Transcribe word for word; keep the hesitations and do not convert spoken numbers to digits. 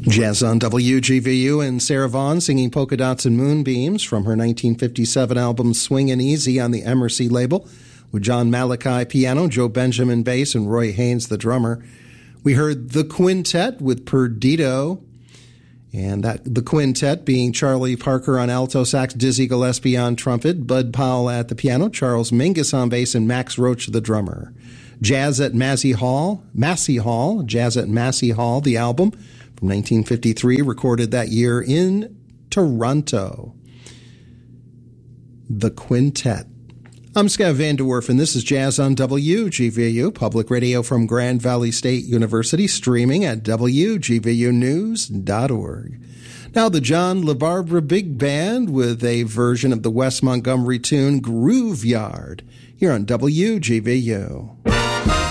Jazz on W G V U and Sarah Vaughan singing Polka Dots and Moonbeams from her nineteen fifty-seven album Swingin' Easy on the Emercy label, with John Malachi piano, Joe Benjamin bass, and Roy Haynes the drummer. We heard The Quintet with Perdido, and that the quintet being Charlie Parker on alto sax, Dizzy Gillespie on trumpet, Bud Powell at the piano, Charles Mingus on bass, and Max Roach the drummer. Jazz at Massey Hall, Massey Hall, Jazz at Massey Hall, the album from nineteen fifty-three, recorded that year in Toronto. The Quintet. I'm Scott Van Der Werf, and this is Jazz on W G V U, public radio from Grand Valley State University, streaming at W G V U news dot org. Now the John LaBarbera Big Band with a version of the Wes Montgomery tune Groove Yard here on W G V U.